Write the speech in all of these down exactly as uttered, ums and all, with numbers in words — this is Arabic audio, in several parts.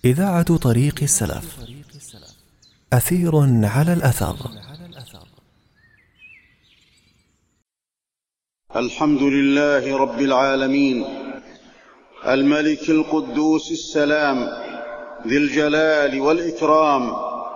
إذاعة طريق السلف. أثير على الأثر. الحمد لله رب العالمين، الملك القدوس السلام، ذي الجلال والإكرام،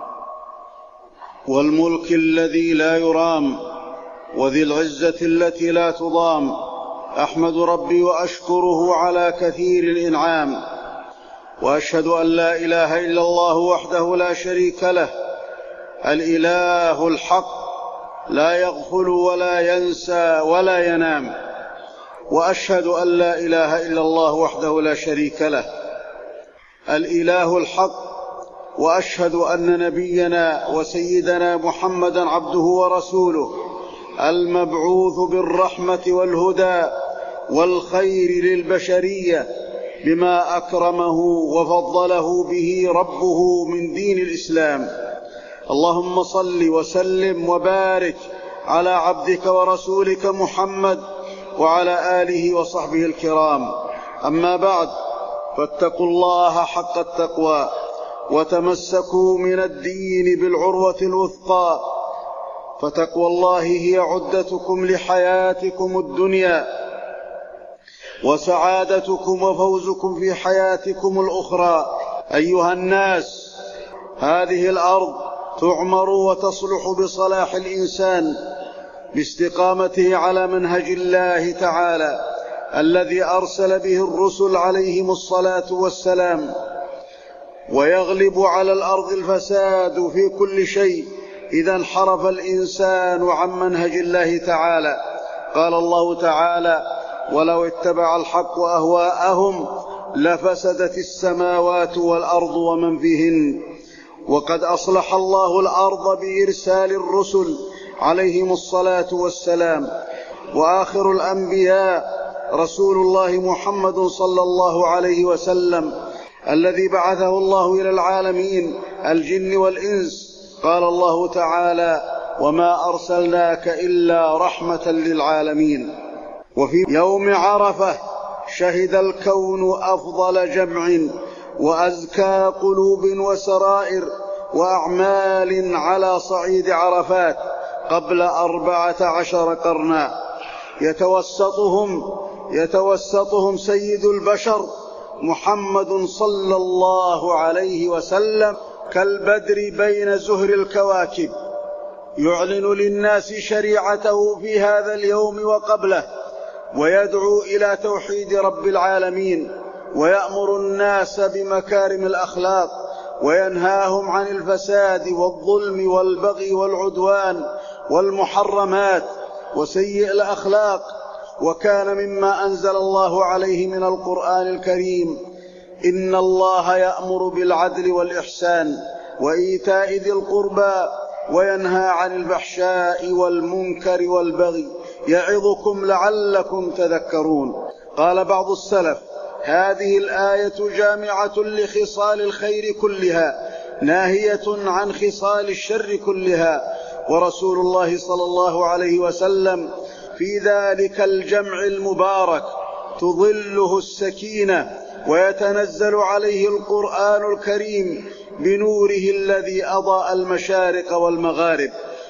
والملك الذي لا يرام، وذي العزة التي لا تضام. أحمد ربي وأشكره على كثير الإنعام، وأشهد أن لا إله إلا الله وحده لا شريك له، الإله الحق، لا يغفل ولا ينسى ولا ينام. وأشهد أن لا إله إلا الله وحده لا شريك له، الإله الحق. وأشهد أن نبينا وسيدنا محمدًا عبده ورسوله، المبعوث بالرحمة والهدى والخير للبشرية، بما أكرمه وفضله به ربه من دين الإسلام. اللهم صل وسلم وبارك على عبدك ورسولك محمد وعلى آله وصحبه الكرام. أما بعد، فاتقوا الله حق التقوى، وتمسكوا من الدين بالعروة الوثقى، فتقوى الله هي عدتكم لحياتكم الدنيا، وسعادتكم وفوزكم في حياتكم الأخرى. أيها الناس، هذه الأرض تعمر وتصلح بصلاح الإنسان، باستقامته على منهج الله تعالى الذي أرسل به الرسل عليهم الصلاة والسلام. ويغلب على الأرض الفساد في كل شيء إذا انحرف الإنسان عن منهج الله تعالى. قال الله تعالى: ولو اتبع الحق أهواءهم لفسدت السماوات والأرض ومن فيهن. وقد أصلح الله الأرض بإرسال الرسل عليهم الصلاة والسلام، وآخر الأنبياء رسول الله محمد صلى الله عليه وسلم، الذي بعثه الله إلى العالمين الجن والإنس. قال الله تعالى: وما أرسلناك إلا رحمة للعالمين. وفي يوم عرفة شهد الكون أفضل جمع، وأزكى قلوب وسرائر وأعمال على صعيد عرفات قبل أربعة عشر قرنا، يتوسطهم, يتوسطهم سيد البشر محمد صلى الله عليه وسلم كالبدر بين زهر الكواكب، يعلن للناس شريعته في هذا اليوم وقبله، ويدعو إلى توحيد رب العالمين، ويأمر الناس بمكارم الأخلاق، وينهاهم عن الفساد والظلم والبغي والعدوان والمحرمات وسيء الأخلاق. وكان مما أنزل الله عليه من القرآن الكريم: إن الله يأمر بالعدل والإحسان وإيتاء ذي القربى وينهى عن الفحشاء والمنكر والبغي يعظكم لعلكم تذكرون. قال بعض السلف: هذه الآية جامعة لخصال الخير كلها، ناهية عن خصال الشر كلها. ورسول الله صلى الله عليه وسلم في ذلك الجمع المبارك تظله السكينة، ويتنزل عليه القرآن الكريم بنوره الذي أضاء المشارق والمغارب،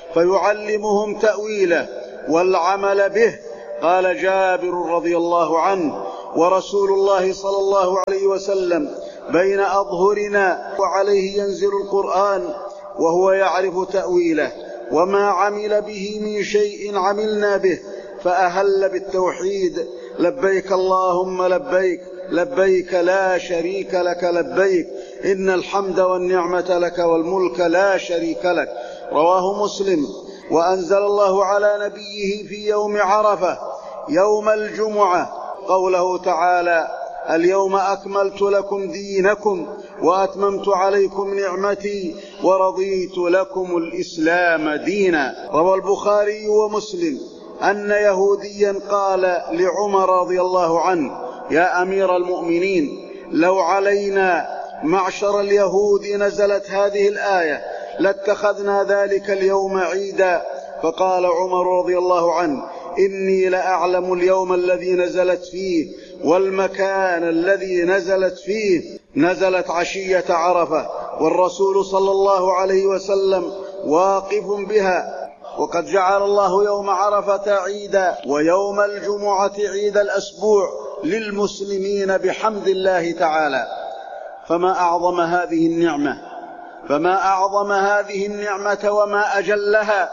فيعلمهم تأويله والعمل به. قال جابر رضي الله عنه: ورسول الله صلى الله عليه وسلم بين أظهرنا وعليه ينزل القرآن وهو يعرف تأويله، وما عمل به من شيء عملنا به، فأهل بالتوحيد: لبيك اللهم لبيك، لبيك لا شريك لك لبيك، إن الحمد والنعمة لك والملك لا شريك لك. رواه مسلم. وأنزل الله على نبيه في يوم عرفة يوم الجمعة قوله تعالى: اليوم أكملت لكم دينكم وأتممت عليكم نعمتي ورضيت لكم الإسلام دينا. روى البخاري ومسلم أن يهوديا قال لعمر رضي الله عنه: يا أمير المؤمنين، لو علينا معشر اليهود نزلت هذه الآية لاتخذنا ذلك اليوم عيدا. فقال عمر رضي الله عنه: إني لأعلم اليوم الذي نزلت فيه والمكان الذي نزلت فيه، نزلت عشية عرفة والرسول صلى الله عليه وسلم واقف بها، وقد جعل الله يوم عرفة عيدا ويوم الجمعة عيد الأسبوع للمسلمين بحمد الله تعالى. فما أعظم هذه النعمة فما أعظم هذه النعمة وما أجلها،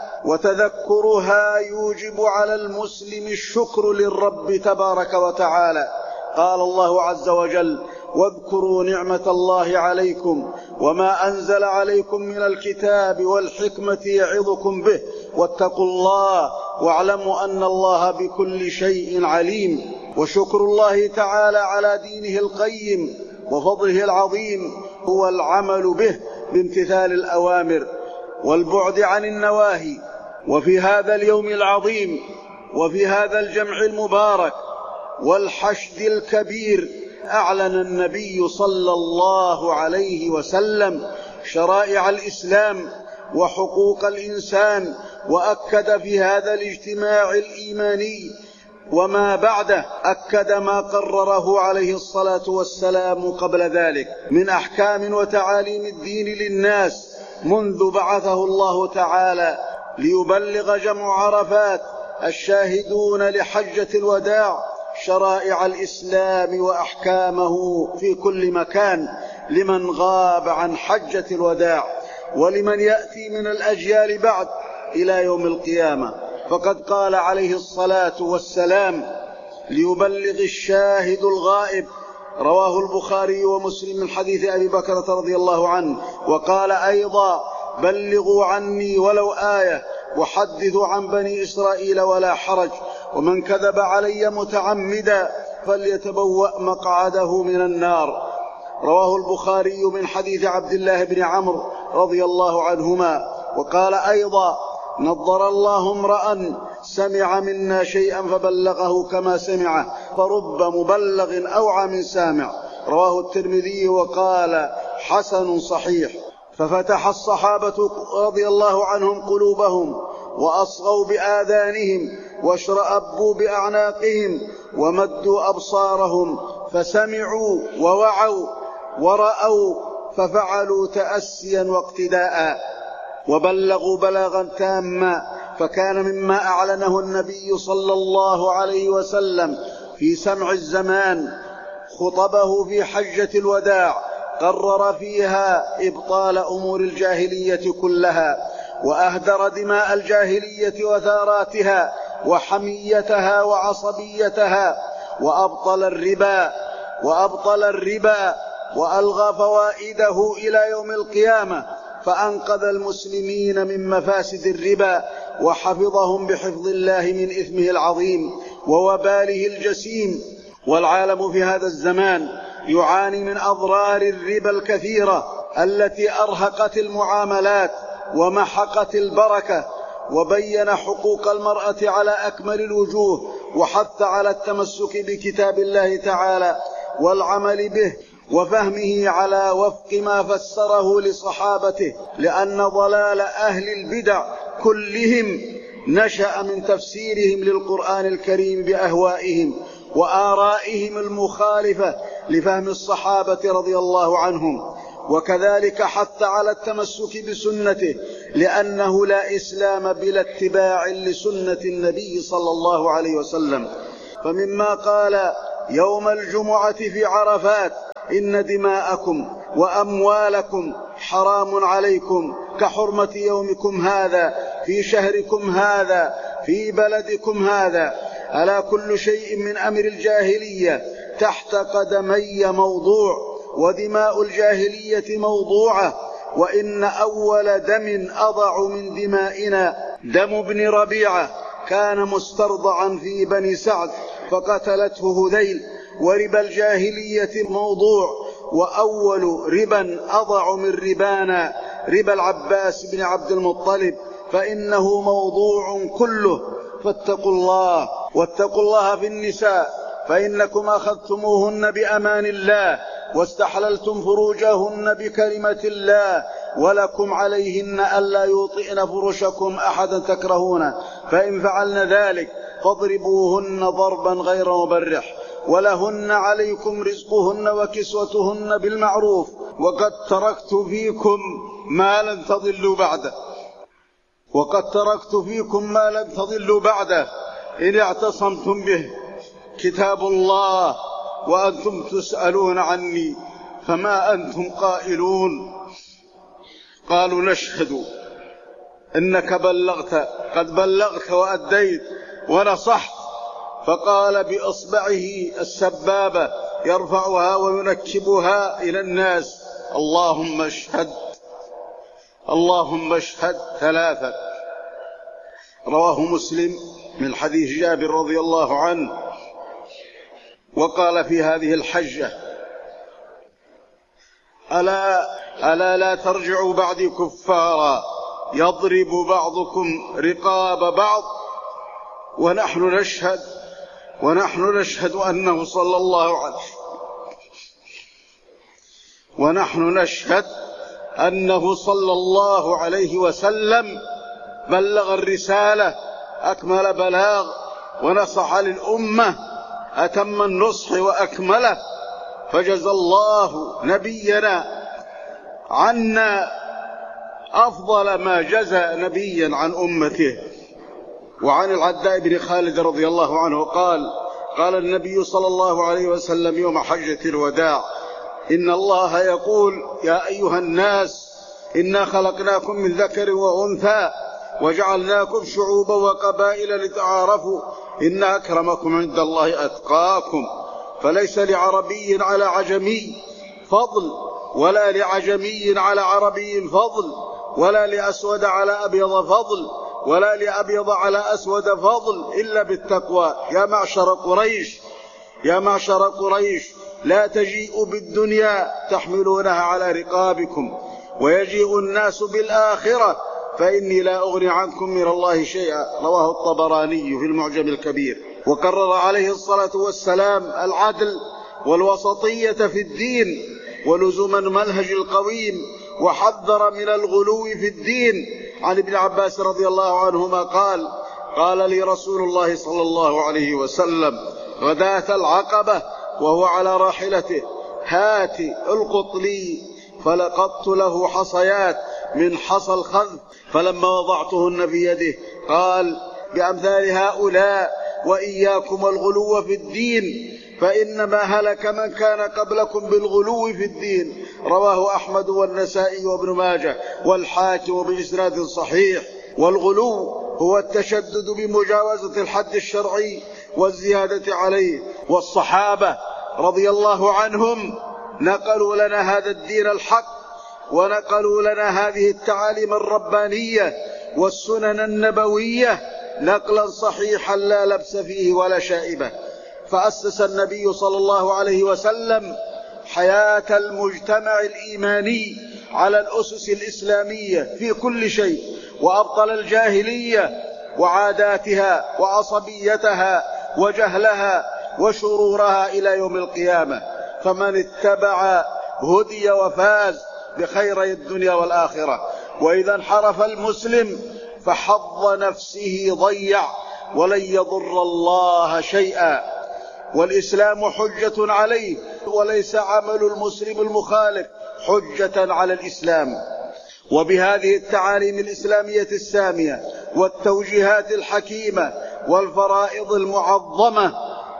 وتذكرها يوجب على المسلم الشكر للرب تبارك وتعالى. قال الله عز وجل: واذكروا نعمة الله عليكم وما أنزل عليكم من الكتاب والحكمة يعظكم به واتقوا الله واعلموا أن الله بكل شيء عليم. وشكر الله تعالى على دينه القيم وفضله العظيم هو العمل به بامتثال الأوامر والبعد عن النواهي. وفي هذا اليوم العظيم وفي هذا الجمع المبارك والحشد الكبير أعلن النبي صلى الله عليه وسلم شرائع الإسلام وحقوق الإنسان، وأكد في هذا الاجتماع الإيماني وما بعده أكد ما قرره عليه الصلاة والسلام قبل ذلك من أحكام وتعاليم الدين للناس منذ بعثه الله تعالى ليبلغ جمع عرفات الشاهدون لحجة الوداع شرائع الإسلام وأحكامه في كل مكان لمن غاب عن حجة الوداع ولمن يأتي من الأجيال بعد إلى يوم القيامة. فقد قال عليه الصلاة والسلام: ليبلغ الشاهد الغائب، رواه البخاري ومسلم من حديث أبي بكرة رضي الله عنه. وقال أيضا: بلغوا عني ولو آية وحدثوا عن بني إسرائيل ولا حرج، ومن كذب علي متعمدا فليتبوأ مقعده من النار. رواه البخاري من حديث عبد الله بن عمرو رضي الله عنهما. وقال أيضا: نضر الله امرأ سمع منا شيئا فبلغه كما سمعه، فرب مبلغ أوعى من سامع. رواه الترمذي وقال حسن صحيح. ففتح الصحابة رضي الله عنهم قلوبهم وأصغوا بآذانهم واشرأبوا بأعناقهم ومدوا أبصارهم فسمعوا ووعوا ورأوا ففعلوا تأسيا واقتداء وبلغوا بلاغا تاما. فكان مما أعلنه النبي صلى الله عليه وسلم في سمع الزمان خطبه في حجة الوداع قرر فيها إبطال أمور الجاهلية كلها، وأهدر دماء الجاهلية وثاراتها وحميتها وعصبيتها، وأبطل الربا وأبطل الربا وألغى فوائده إلى يوم القيامة، فأنقذ المسلمين من مفاسد الربا وحفظهم بحفظ الله من إثمه العظيم ووباله الجسيم. والعالم في هذا الزمان يعاني من أضرار الربا الكثيرة التي أرهقت المعاملات ومحقت البركة، وبين حقوق المرأة على أكمل الوجوه، وحث على التمسك بكتاب الله تعالى والعمل به وفهمه على وفق ما فسره لصحابته، لأن ضلال أهل البدع كلهم نشأ من تفسيرهم للقرآن الكريم بأهوائهم وآرائهم المخالفة لفهم الصحابة رضي الله عنهم. وكذلك حث على التمسك بسنته، لأنه لا إسلام بلا اتباع لسنة النبي صلى الله عليه وسلم. فمما قال يوم الجمعة في عرفات: إن دماءكم وأموالكم حرام عليكم كحرمة يومكم هذا في شهركم هذا في بلدكم هذا. ألا كل شيء من أمر الجاهلية تحت قدمي موضوع، ودماء الجاهلية موضوعة، وإن أول دم أضع من دمائنا دم ابن ربيعة كان مسترضعا في بني سعد فقتلته هذيل. وربا الجاهلية موضوع، وأول ربا أضع من ربانا ربا العباس بن عبد المطلب، فإنه موضوع كله. فاتقوا الله واتقوا الله في النساء، فإنكم أخذتموهن بأمان الله واستحللتم فروجهن بكلمة الله، ولكم عليهن ألا يوطئن فرشكم أحدا تكرهونه، فإن فعلن ذلك فاضربوهن ضربا غير مبرح. ولهن عليكم رزقهن وكسوتهن بالمعروف وقد تركت فيكم ما لن تضلوا بعده وقد تركت فيكم ما لن تضلوا بعده إن اعتصمتم به كتاب الله وأنتم تسألون عني فما أنتم قائلون. قالوا نشهد إنك بلغت قد بلغت وأديت ونصحت. فقال بإصبعه السبابة يرفعها وينكبها إلى الناس اللهم اشهد اللهم اشهد ثلاثة. رواه مسلم من حديث جابر رضي الله عنه. وقال في هذه الحجة ألا, ألا لا ترجعوا بعدي كفارا يضرب بعضكم رقاب بعض ونحن نشهد ونحن نشهد أنه صلى الله عليه ونحن نشهد أنه صلى الله عليه وسلم بلغ الرسالة أكمل بلاغ ونصح للأمة أتم النصح وأكمله. فجزى الله نبينا عنا أفضل ما جزى نبيا عن أمته. وعن العداء بن خالد رضي الله عنه قال قال النبي صلى الله عليه وسلم يوم حجة الوداع إن الله يقول يا أيها الناس إنا خلقناكم من ذكر وأنثى وجعلناكم شعوبا وقبائل لتعارفوا إن أكرمكم عند الله أتقاكم. فليس لعربي على عجمي فضل ولا لعجمي على عربي فضل ولا لأسود على أبيض فضل ولا لأبيض على أسود فضل إلا بالتقوى. يا معشر قريش يا معشر قريش لا تجيئوا بالدنيا تحملونها على رقابكم ويجيء الناس بالآخرة فإني لا أغني عنكم من الله شيئا. رواه الطبراني في المعجم الكبير. وقرر عليه الصلاة والسلام العدل والوسطية في الدين ولزوم المنهج القويم وحذر من الغلو في الدين. عن ابن عباس رضي الله عنهما قال قال لي رسول الله صلى الله عليه وسلم غداة العقبة وهو على راحلته هات القط لي فلقطت له حصيات من حصى الخذ فلما وضعتهن في يده قال بأمثال هؤلاء وإياكم الغلو في الدين فإنما هلك من كان قبلكم بالغلو في الدين. رواه أحمد والنسائي وابن ماجه والحاكم بإسناد صحيح. والغلو هو التشدد بمجاوزة الحد الشرعي والزيادة عليه. والصحابة رضي الله عنهم نقلوا لنا هذا الدين الحق ونقلوا لنا هذه التعاليم الربانية والسنن النبوية نقلا صحيحا لا لبس فيه ولا شائبة. فأسس النبي صلى الله عليه وسلم حياة المجتمع الإيماني على الأسس الإسلامية في كل شيء وأبطل الجاهلية وعاداتها وعصبيتها وجهلها وشرورها إلى يوم القيامة. فمن اتبع هدي وفاز بخيري الدنيا والآخرة. وإذا انحرف المسلم فحظ نفسه ضيع ولن يضر الله شيئا. والإسلام حجة عليه وليس عمل المسلم المخالف حجة على الإسلام. وبهذه التعاليم الإسلامية السامية والتوجيهات الحكيمة والفرائض المعظمة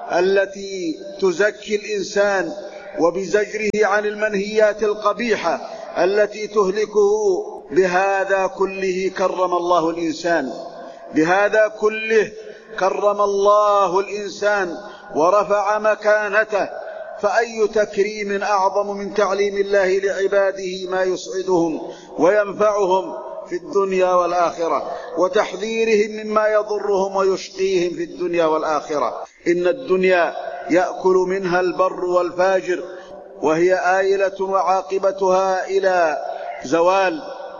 التي تزكي الإنسان وبزجره عن المنهيات القبيحة التي تهلكه بهذا كله كرم الله الإنسان بهذا كله كرم الله الإنسان ورفع مكانته. فأي تكريم أعظم من تعليم الله لعباده ما يسعدهم وينفعهم في الدنيا والآخرة وتحذيرهم مما يضرهم ويشقيهم في الدنيا والآخرة. إن الدنيا يأكل منها البر والفاجر وهي آيلة وعاقبتها إلى زوال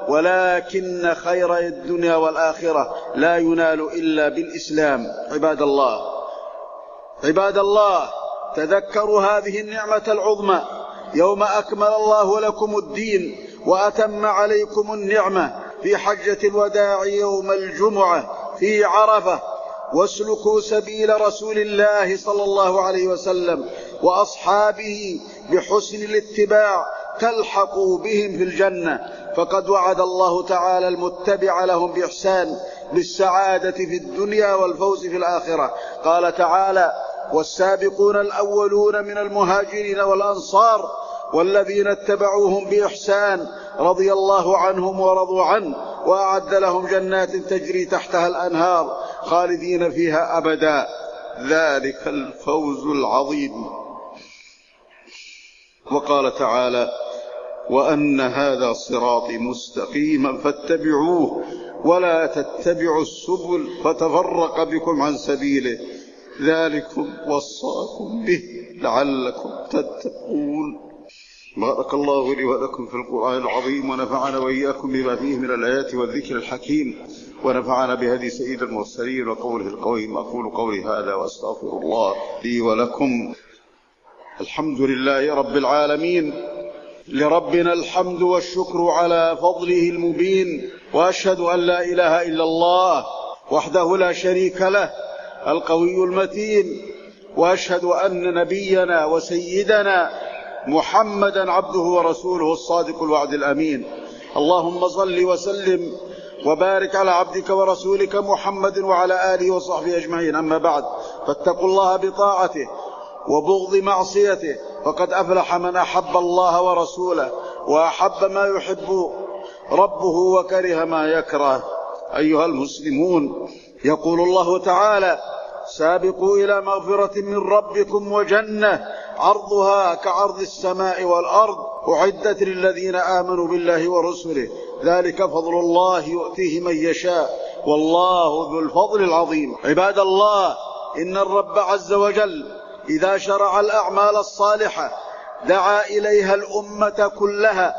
ولكن خير الدنيا والآخرة لا ينال إلا بالإسلام. عباد الله عباد الله تذكروا هذه النعمة العظمى يوم أكمل الله لكم الدين وأتم عليكم النعمة في حجة الوداع يوم الجمعة في عرفة. واسلكوا سبيل رسول الله صلى الله عليه وسلم وأصحابه بحسن الاتباع تلحقوا بهم في الجنة، فقد وعد الله تعالى المتبع لهم بإحسان بالسعادة في الدنيا والفوز في الآخرة. قال تعالى: والسابقون الأولون من المهاجرين والأنصار والذين اتبعوهم بإحسان رضي الله عنهم ورضوا عنه وأعد لهم جنات تجري تحتها الأنهار خالدين فيها أبدا، ذلك الفوز العظيم. وقال تعالى: وأن هذا صراطي مستقيما فاتبعوه ولا تتبعوا السبل فتفرق بكم عن سبيله، ذلكم وصاكم به لعلكم تتقون. بارك الله لي ولكم في القرآن العظيم، ونفعنا وإياكم بما فيه من الآيات والذكر الحكيم، ونفعنا بهدي سيد المرسلين وقوله القويم. أقول قولي هذا وأستغفر الله لي ولكم. الحمد لله رب العالمين، لربنا الحمد والشكر على فضله المبين، وأشهد أن لا إله إلا الله وحده لا شريك له القوي المتين، وأشهد أن نبينا وسيدنا محمدا عبده ورسوله الصادق الوعد الأمين. اللهم صل وسلم وبارك على عبدك ورسولك محمد وعلى آله وصحبه أجمعين. أما بعد، فاتقوا الله بطاعته وبغض معصيته، فقد أفلح من أحب الله ورسوله وأحب ما يحب ربه وكره ما يكره. أيها المسلمون، يقول الله تعالى: سابقوا إلى مغفرة من ربكم وجنة عرضها كعرض السماء والأرض أعدت للذين آمنوا بالله ورسله، ذلك فضل الله يؤتيه من يشاء والله ذو الفضل العظيم. عباد الله، إن الرب عز وجل إذا شرع الأعمال الصالحة دعا إليها الأمة كلها،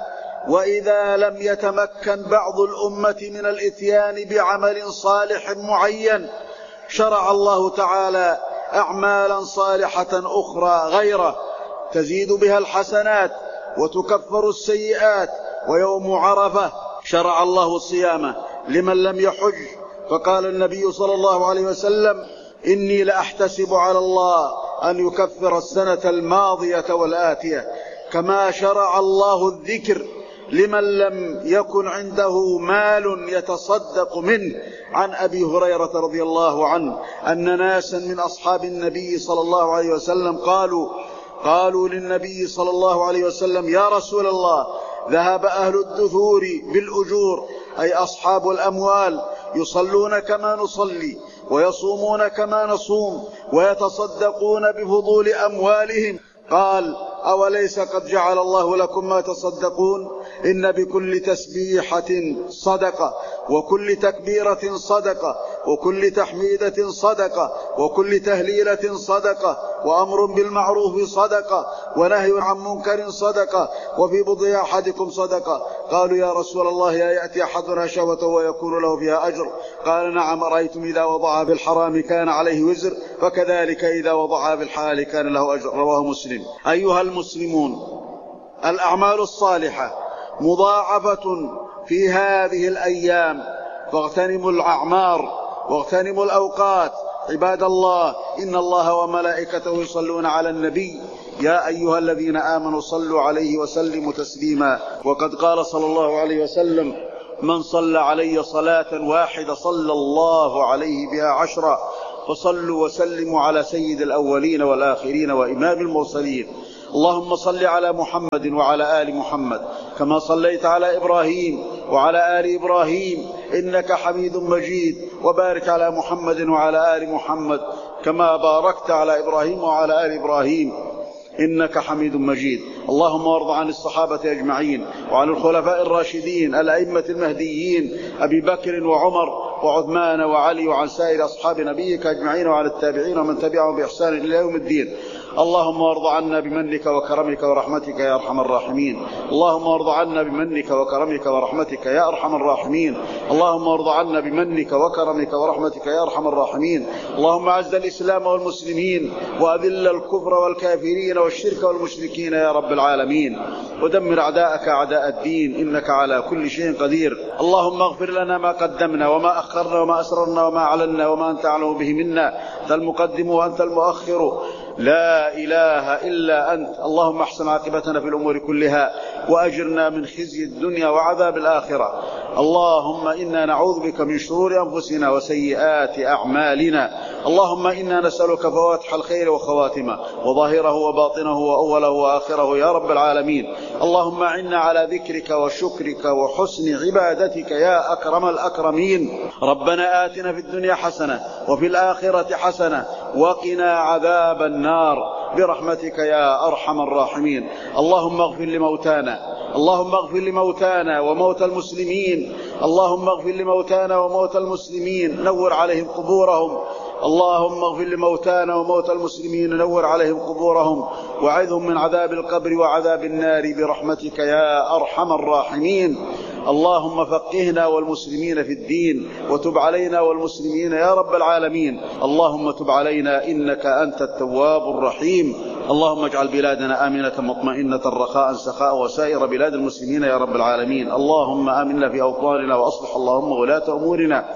وإذا لم يتمكن بعض الأمة من الإتيان بعمل صالح معين شرع الله تعالى أعمالا صالحة أخرى غيره تزيد بها الحسنات وتكفر السيئات. ويوم عرفة شرع الله الصيام لمن لم يحج، فقال النبي صلى الله عليه وسلم: إني لأحتسب على الله أن يكفر السنة الماضية والآتية. كما شرع الله الذكر لمن لم يكن عنده مال يتصدق منه. عن أبي هريرة رضي الله عنه أن ناسا من أصحاب النبي صلى الله عليه وسلم قالوا قالوا للنبي صلى الله عليه وسلم: يا رسول الله، ذهب أهل الدثور بالأجور، أي أصحاب الأموال، يصلون كما نصلي ويصومون كما نصوم ويتصدقون بفضول أموالهم. قال: أوليس قد جعل الله لكم ما تصدقون؟ إن بكل تسبيحة صدقة، وكل تكبيرة صدقة، وكل تحميدة صدقة، وكل تهليلة صدقة، وأمر بالمعروف صدقة، ونهي عن منكر صدقة، وفي بضع أحدكم صدقة. قالوا: يا رسول الله، يأتي أحدنا شهوة ويكون له فيها أجر؟ قال: نعم، أرأيتم إذا وضعها بالحرام كان عليه وزر، فكذلك إذا وضعها بالحلال كان له أجر. رواه مسلم. أيها المسلمون، الأعمال الصالحة مضاعفة في هذه الأيام، فاغتنموا الأعمار واغتنموا الأوقات. عباد الله، إن الله وملائكته يصلون على النبي، يا أيها الذين آمنوا صلوا عليه وسلموا تسليما. وقد قال صلى الله عليه وسلم: من صلى علي صلاة واحدة صلى الله عليه بها عشرا. فصلوا وسلموا على سيد الأولين والآخرين وإمام المرسلين. اللهم صل على محمد وعلى آل محمد كما صليت على إبراهيم وعلى آل إبراهيم إنك حميد مجيد، وبارك على محمد وعلى آل محمد كما باركت على إبراهيم وعلى آل إبراهيم إنك حميد مجيد. اللهم وارض عن الصحابة أجمعين وعن الخلفاء الراشدين الأئمة المهديين أبي بكر وعمر وعثمان وعلي، وعن سائر أصحاب نبيك أجمعين، وعن التابعين ومن تبعهم بإحسان إلى يوم الدين. اللهم وارض عنا بمنك وكرمك ورحمتك يا أرحم الراحمين. اللهم وارض عنا بمنك وكرمك ورحمتك يا أرحم الراحمين. اللهم وارض عنا بمنك وكرمك ورحمتك يا أرحم الراحمين. اللهم أعز الإسلام والمسلمين وأذل الكفر والكافرين والشرك والمشركين يا رب العالمين، ودمر أعداءك أعداء الدين، إنك على كل شيء قدير. اللهم اغفر لنا ما قدمنا وما أخرنا وما أسررنا وما أعلنا وما أنت أعلم به منا، أنت المقدم وأنت المؤخر، لا إله إلا أنت. اللهم احسن عاقبتنا في الأمور كلها وأجرنا من خزي الدنيا وعذاب الآخرة. اللهم إنا نعوذ بك من شرور أنفسنا وسيئات أعمالنا. اللهم إنا نسألك فواتح الخير وخواتمه وظاهره وباطنه وأوله وآخره يا رب العالمين. اللهم أعنا على ذكرك وشكرك وحسن عبادتك يا أكرم الأكرمين. ربنا آتنا في الدنيا حسنة وفي الآخرة حسنة وقنا عذاب النار برحمتك يا أرحم الراحمين. اللهم اغفر لموتانا، اللهم اغفر لموتانا وموتى المسلمين، اللهم اغفر لموتانا وموتى المسلمين، نور عليهم قبورهم. اللهم اغفر لموتانا وموتى المسلمين، نور عليهم قبورهم وعذهم من عذاب القبر وعذاب النار برحمتك يا أرحم الراحمين. اللهم فقهنا والمسلمين في الدين، وتب علينا والمسلمين يا رب العالمين. اللهم تب علينا إنك أنت التواب الرحيم. اللهم اجعل بلادنا آمنة مطمئنة رخاء سخاء وسائر بلاد المسلمين يا رب العالمين. اللهم آمنا في أوطاننا وأصلح اللهم ولاة أمورنا.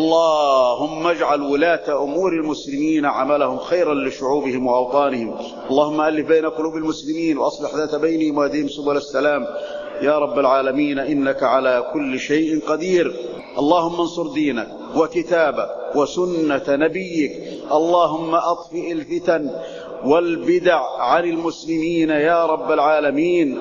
اللهم اجعل ولاة أمور المسلمين عملهم خيرا لشعوبهم وأوطانهم. اللهم ألف بين قلوب المسلمين وأصلح ذات بينهم واهدهم سبل السلام يا رب العالمين، إنك على كل شيء قدير. اللهم انصر دينك وكتابك وسنة نبيك. اللهم أطفئ الفتن والبدع عن المسلمين يا رب العالمين.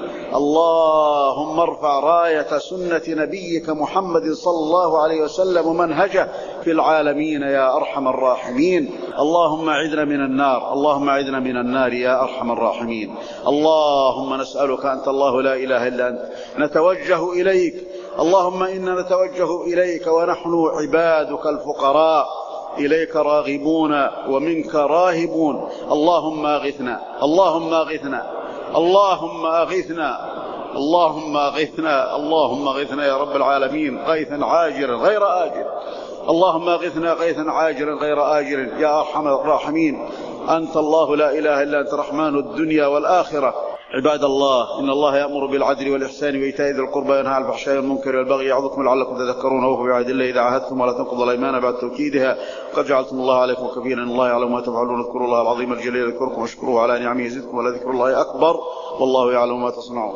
اللهم ارفع راية سنة نبيك محمد صلى الله عليه وسلم ومنهجه في العالمين يا أرحم الراحمين. اللهم أعذنا من النار، اللهم أعذنا من النار يا أرحم الراحمين. اللهم نسألك أنت الله لا إله إلا أنت، نتوجه إليك. اللهم إنا نتوجه إليك ونحن عبادك الفقراء، إليك راغبون ومنك راهبون. اللهم أغثنا، اللهم أغثنا، اللهم أغثنا، اللهم أغثنا، اللهم أغثنا يا رب العالمين غيثا عاجلا غير آجل. اللهم أغثنا غيثا عاجلا غير آجل يا أرحم الراحمين. أنت الله لا إله إلا أنت رحمن الدنيا والآخرة. عباد الله، إن الله يأمر بالعدل والإحسان وإيتاء ذي القربى وينهى عن الفحشاء والمنكر والبغي يعظكم لعلكم تذكرون. وأوفوا بعهد الله إذا عاهدتم ولا تنقضوا الأيمان بعد توكيدها، وقد جعلتم الله عليكم كفيلا إن الله يعلم ما تفعلون. اذكروا الله العظيم الجليل يذكركم واشكروه على نعمه يزدكم ولذكر الله أكبر والله يعلم ما تصنعون.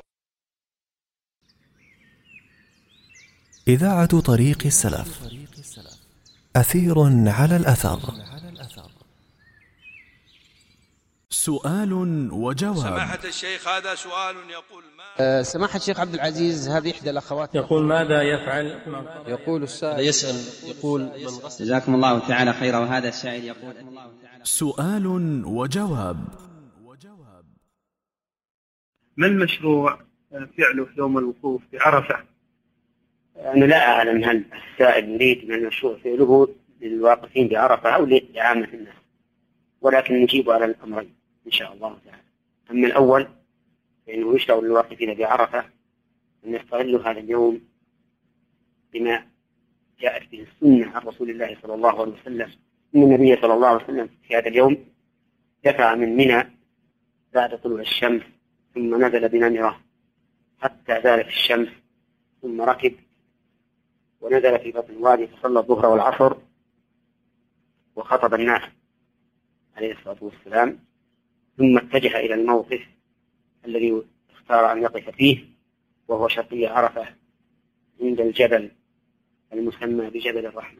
إذاعة طريق السلف، أثير على الأثر. سؤال وجواب. سماحة الشيخ، هذا سؤال يقول ما أه سماحة الشيخ عبد العزيز، هذه إحدى الأخوات يقول ماذا يفعل؟ يقول السائل يسأل يقول جزاكم الله تعالى خيرا. وهذا السائل يقول سؤال وجواب. ما المشروع فعله في يوم الوقوف في عرفة؟ أنا لا أعلم هل السائل يريد من المشروع فعله للواقفين بعرفة أو لعامة الناس، ولكن نجيب على الأمرين إن شاء الله تعالى. أما الأول فإنه يشرع للواقفين بعرفة أن يستغلوا هذا اليوم بما جاءت به السنة عن رسول الله صلى الله عليه وسلم. إن النبي صلى الله عليه وسلم في هذا اليوم دفع من منى بعد طلوع الشمس، ثم نزل بنمرة حتى زالت الشمس، ثم ركب ونزل في بطن الوادي فصلى الظهر والعصر وخطب الناس عليه الصلاة والسلام، ثم اتجه إلى الموقف الذي اختار أن يقف فيه، وهو شرقي عرفة عند الجبل المسمى بجبل الرحمة.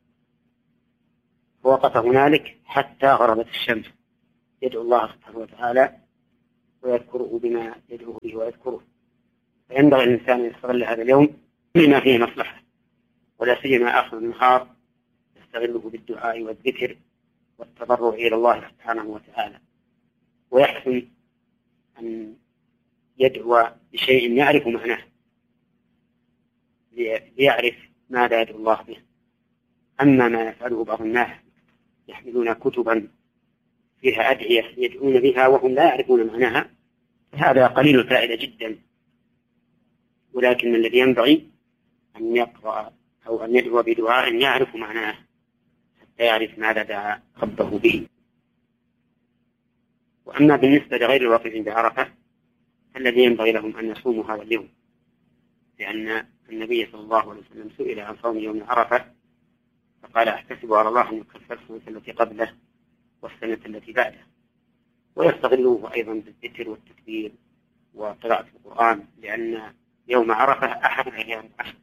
ووقف هنالك حتى غربت الشمس يدعو الله سبحانه وتعالى ويذكره بما يدعوه به ويذكره. فينبغي الإنسان أن يستغل هذا اليوم بما فيه مصلحة، ولا سيما آخر النهار يستغله بالدعاء والذكر والتضرع إلى الله سبحانه وتعالى، ويحسن أن يدعو بشيء يعرف معناه، ليعرف ماذا يدعو الله به. أما ما يفعله بعض الناس يحملون كتبا فيها أدعية يدعون بها وهم لا يعرفون معناها، هذا قليل الفائدة جدا. ولكن الذي ينبغي أن يقرأ أو أن يدعو بدعاء يعرف معناه حتى يعرف ماذا دعا ربه به. وأما بالنسبة لغير الواقفين بعرفة الذي ينبغي لهم أن يصوموا هذا اليوم، لأن النبي صلى الله عليه وسلم سئل عن صوم يوم عرفة فقال أحتسب على الله أن يكفر السنة التي قبله والسنة التي بعده، ويستغلوه أيضا بالذكر والتكبير وقراءة القرآن، لأن يوم عرفة أحد أيام العشر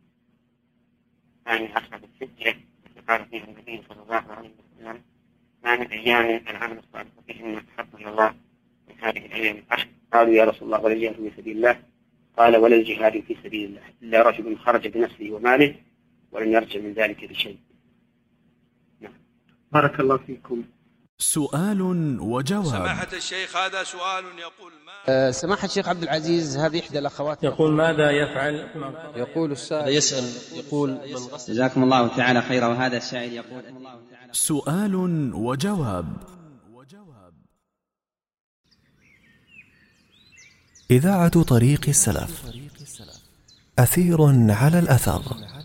ثاني عشر بالحجة قال فيها النبي صلى الله عليه وسلم ما من أيام العمل الصالح فيهن أحب إلى الله من هذه الأيام العشر. قالوا يا رسول الله ولا الجهاد في سبيل الله؟ قال ولا الجهاد في سبيل الله إلا رجل خرج بنفسه وماله ولم يرجع من ذلك بشيء. نعم. بارك الله فيكم. سؤال وجواب. سماحة الشيخ هذا سؤال يقول ما أه سماحة الشيخ عبد العزيز، هذه إحدى الأخوات يقول ماذا يفعل؟ يقول السائل يسأل يقول جزاكم الله تعالى خيرا. وهذا السائل يقول سؤال وجواب. إذاعة طريق السلف، أثير على الأثر.